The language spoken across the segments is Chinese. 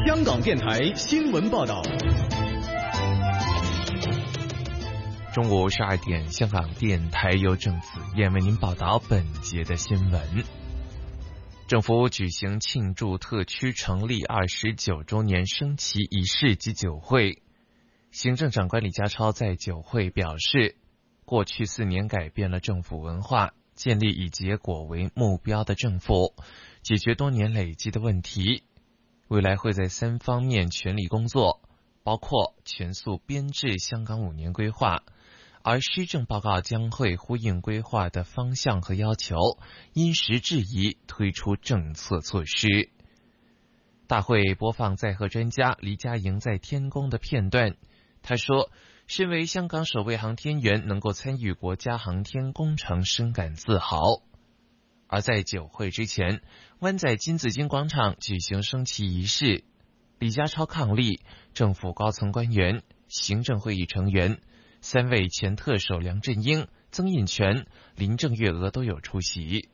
香港电台新闻报道。 中午12点，香港电台由郑子燕为您报道本节的新闻。政府举行庆祝特区成立29周年升旗仪式及酒会。行政长官李家超在酒会表示，过去4年改变了政府文化，建立以结果为目标的政府，解决多年累积的问题。未来会在3方面全力工作，包括全速编制香港5年规划，而施政报告将会呼应规划的方向和要求，因时制宜推出政策措施。大会播放载荷专家黎家营在天宫的片段，他说，身为香港首位航天员，能够参与国家航天工程深感自豪。而在酒会之前，湾仔金紫荆广场举行升旗仪式，李家超伉俪，政府高层官员、行政会议成员、3位前特首梁振英、曾荫权、林郑月娥都有出席。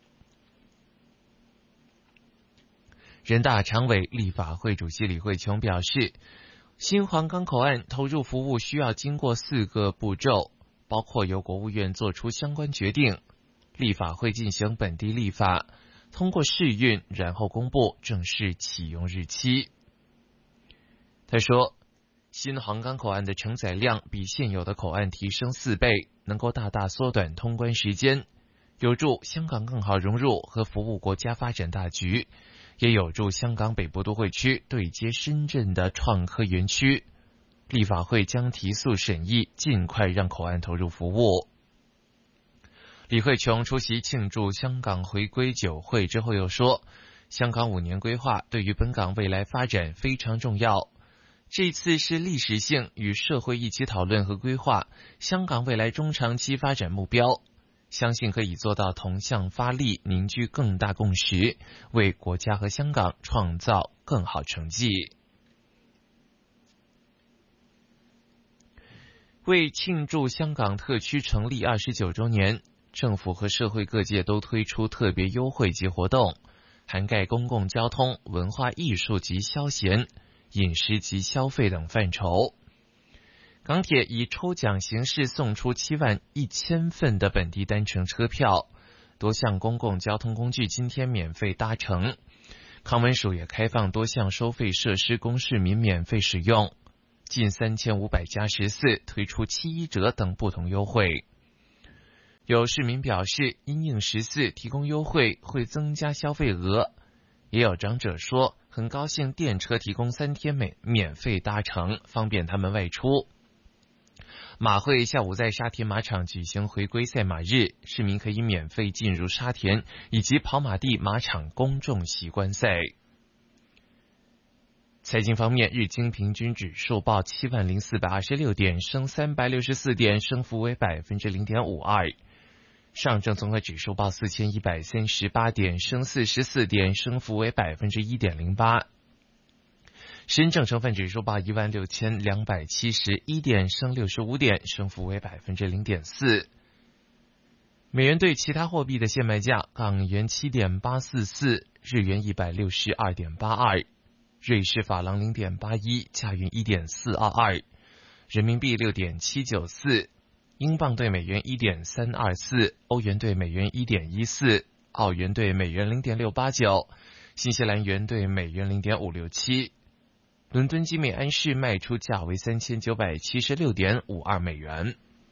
人大常委、立法会主席李慧琼表示，新皇岗口岸投入服务需要经过4个步骤，包括由国务院做出相关决定，立法会进行本地立法，通过试运，然后公布正式启用日期。他说，新皇岗口岸的承载量比现有的口岸提升4倍，能够大大缩短通关时间，有助香港更好融入和服务国家发展大局，也有助香港北部都会区对接深圳的创科园区。立法会将提速审议，尽快让口岸投入服务。李慧琼出席庆祝香港回归酒会之后又说，香港5年规划对于本港未来发展非常重要，这次是历史性与社会一起讨论和规划香港未来中长期发展目标，相信可以做到同向发力，凝聚更大共识，为国家和香港创造更好成绩。为庆祝香港特区成立29周年，政府和社会各界都推出特别优惠及活动，涵盖公共交通、文化艺术及消闲、饮食及消费等范畴。港铁以抽奖形式送出71000份的本地单程车票，多项公共交通工具今天免费搭乘。康文署也开放多项收费设施供市民免费使用，近3500家食肆推出7折等不同优惠。有市民表示，因应食肆提供优惠会增加消费额，也有长者说很高兴电车提供3天免费搭乘，方便他们外出。马会下午在沙田马场举行回归赛马日，市民可以免费进入沙田以及跑马地马场公众习观赛。财经方面，日经平均指数报70426点，升364点，升幅为 0.52%。上证综合指数报4138点，升44点，升幅为 1.08%。深证成分指数报16271点，升65点，升幅为 0.4%。美元对其他货币的现卖价：港元7.844，日元162.82，瑞士法郎0.81，加元1.422，人民币6.794，英镑对美元1.324，欧元对美元1.14，澳元对美元0.689，新西兰元对美元0.567。伦敦基美安市卖出价为3976.52美元。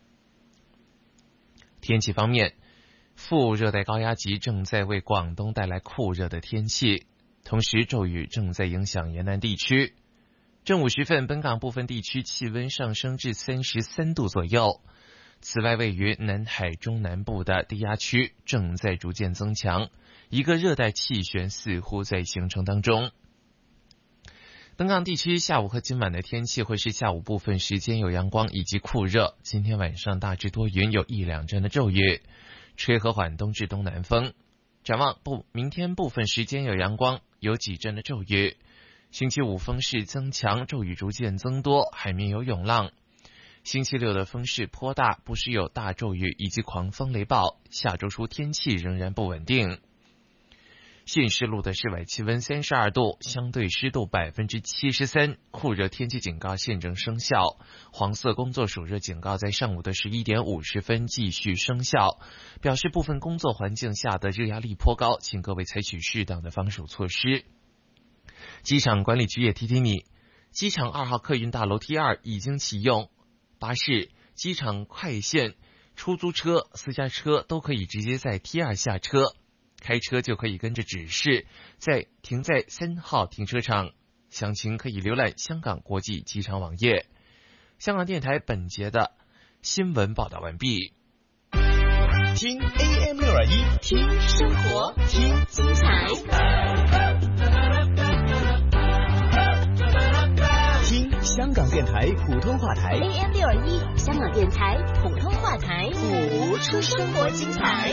天气方面，副热带高压脊正在为广东带来酷热的天气，同时骤雨正在影响沿岸地区。正午时分，本港部分地区气温上升至33度左右。此外，位于南海中南部的低压区正在逐渐增强，一个热带气旋似乎在形成当中。本港地区下午和今晚的天气会是下午部分时间有阳光以及酷热，今天晚上大致多云，有1-2阵的骤雨，吹和缓东至东南风。展望明天部分时间有阳光，有几阵的骤雨。星期五风势增强，骤雨逐渐增多，海面有涌浪。星期六的风势颇大，不时有大骤雨以及狂风雷暴。下周初天气仍然不稳定。 训示路的室外气温32度，相对湿度73%，酷热天气警告现正生效。黄色工作暑热警告在上午的11点50分继续生效，表示部分工作环境下的热压力颇高，请各位采取适当的防暑措施。机场管理局也提醒你，机场2号客运大楼 T2 已经启用，巴士、机场快线、出租车、私家车都可以直接在 T2 下车，开车就可以跟着指示停在3号停车场。详情可以浏览香港国际机场网页。香港电台本节的新闻报道完毕。 听 AM621， 听生活，听精彩， 听香港电台普通话台 AM621，香港电台普通话台， 谱出生活精彩。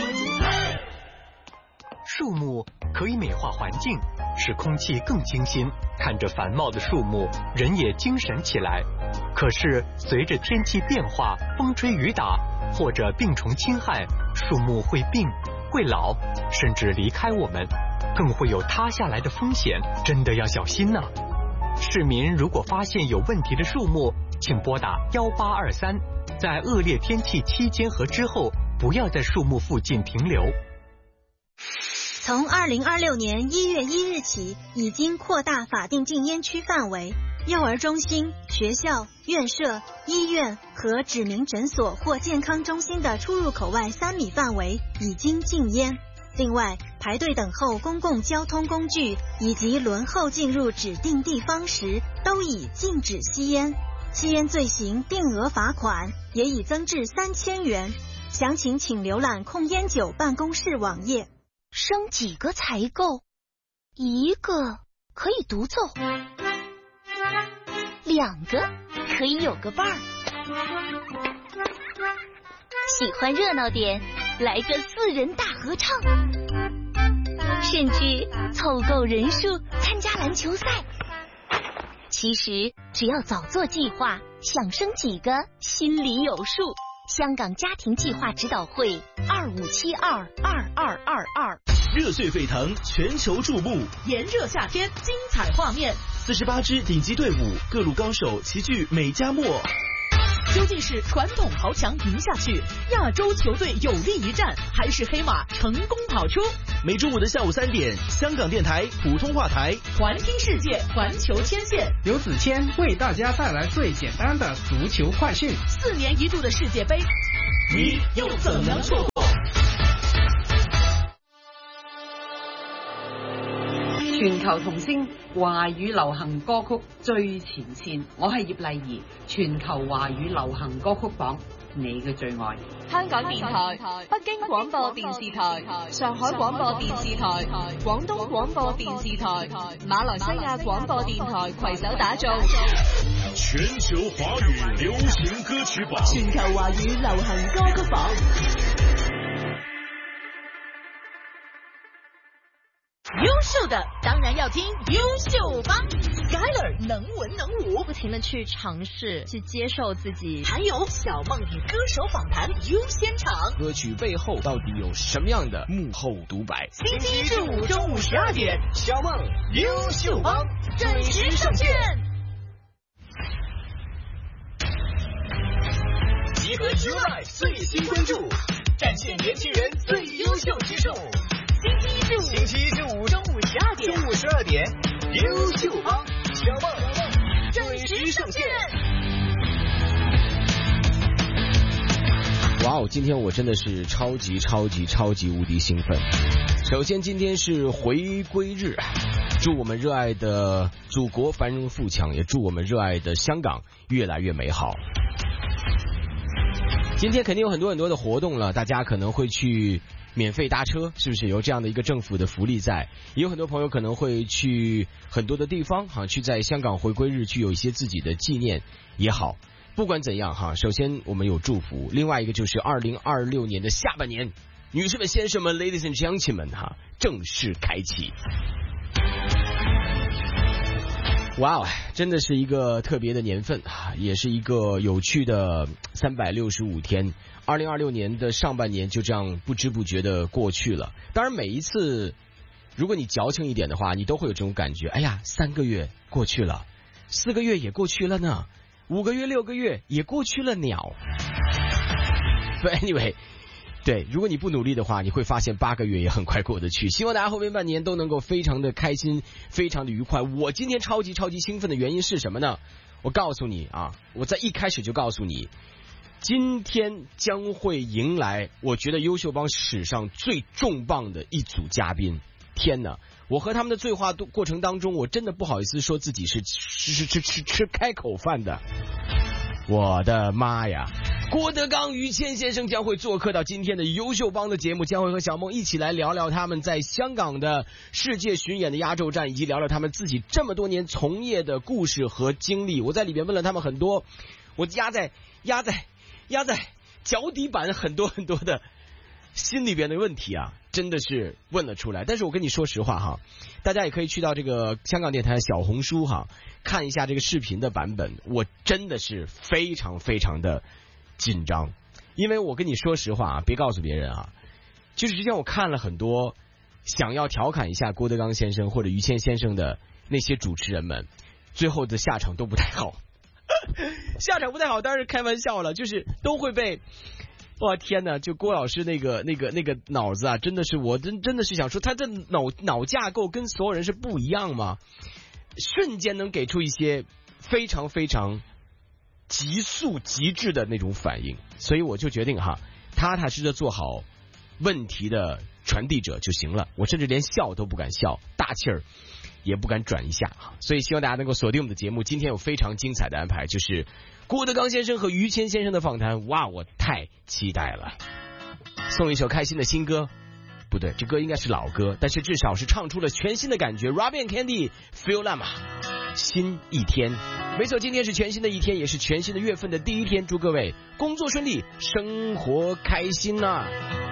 树木可以美化环境，使空气更清新，看着繁茂的树木，人也精神起来。可是随着天气变化，风吹雨打或者病虫侵害，树木会病、会老，甚至离开我们，更会有塌下来的风险，真的要小心呐！市民如果发现有问题的树木，请拨打1823，在恶劣天气期间和之后，不要在树木附近停留。 从2026年1月1日起，已经扩大法定禁烟区范围，幼儿中心、学校、院舍、医院和指明诊所或健康中心的出入口外3米范围已经禁烟。另外，排队等候公共交通工具以及轮候进入指定地方时，都已禁止吸烟。吸烟罪行定额罚款也已增至3000元。详情请浏览控烟9办公室网页。 生几个才够？一个可以独奏，2个可以有个伴儿。喜欢热闹点，来个4人大合唱，甚至凑够人数参加篮球赛。其实只要早做计划，想生几个心里有数。香港家庭计划指导会25722222。 热血沸腾，全球注目， 炎热夏天，精彩画面 ，48支顶级队伍，各路高手齐聚美加墨。 究竟是传统豪强赢下去，亚洲球队有力一战，还是黑马成功跑出？ 每周五的下午3点，香港电台普通话台， 环听世界，环球牵线， 刘子谦为大家带来最简单的足球快讯。 4年一度的世界杯， 你又怎能错过？ 全球童星華語流行歌曲最前線，我係葉麗儀。全球華語流行歌曲榜，你嘅最愛。 香港電台、北京廣播電視台、上海廣播電視台、廣東廣播電視台、馬來西亞廣播電台攜手打造全球華語流行歌曲榜。 全球華語流行歌曲榜。优秀的当然要听优秀帮 ，Skyler 能文能武， 不停的去尝试，去接受自己。 还有小梦与歌手访谈优先场， 歌曲背后到底有什么样的幕后独白？ 星期1至5中午12点，小梦优秀帮准时上线。 集合 YouLife 最新关注，展现年轻人最优秀之处。星期一至五中午12点，优秀帮小梦准时上线。哇哦，今天我真的是超级无敌兴奋。首先今天是回归日，祝我们热爱的祖国繁荣富强，也祝我们热爱的香港越来越美好。今天肯定有很多的活动了，大家可能会去免费搭车，是不是有这样的一个政府的福利在？也有很多朋友可能会去很多的地方去在香港回归日去有一些自己的纪念也好。不管怎样首先我们有祝福，另外一个就是2026年的下半年，女士们先生们 Ladies and Gentlemen 正式开启。哇哦，真的是一个特别的年份，也是一个有趣的365天。2026年的上半年就这样不知不觉的过去了。当然每一次如果你矫情一点的话，你都会有这种感觉。哎呀，3个月过去了，4个月也过去了呢，5个月、6个月也过去了鸟。But anyway， 对，如果你不努力的话，你会发现8个月也很快过得去。希望大家后面半年都能够非常的开心，非常的愉快。我今天超级兴奋的原因是什么呢？我告诉你啊，我在一开始就告诉你，今天将会迎来我觉得优秀帮史上最重磅的一组嘉宾。天哪！我和他们的对话过程当中，我真的不好意思说自己是吃开口饭的。我的妈呀！郭德纲、于谦先生将会做客到今天的优秀帮的节目，将会和小梦一起来聊聊他们在香港的世界巡演的压轴战，以及聊聊他们自己这么多年从业的故事和经历。我在里面问了他们很多，我压在脚底板很多的心里边的问题啊，真的是问了出来。但是我跟你说实话哈，大家也可以去到这个香港电台小红书哈，看一下这个视频的版本。我真的是非常的紧张，因为我跟你说实话啊，别告诉别人啊，就是之前我看了很多想要调侃一下郭德纲先生或者于谦先生的那些主持人们，最后的下场都不太好。下场不太好当然是开玩笑了，就是都会被，哇天哪，就郭老师那个脑子啊，真的是我真的是想说，他的脑架构跟所有人是不一样吗？瞬间能给出一些非常急速极致的那种反应，所以我就决定哈，踏踏实实的做好问题的传递者就行了。我甚至连笑都不敢笑，大气儿也不敢转一下。所以希望大家能够锁定我们的节目，今天有非常精彩的安排，就是郭德纲先生和于谦先生的访谈。哇，我太期待了！送一首开心的新歌，不对，这歌应该是老歌，但是至少是唱出了全新的感觉。Robin Candy Feel Lama， 新一天。没错，今天是全新的一天，也是全新的月份的第一天。祝各位工作顺利，生活开心啊！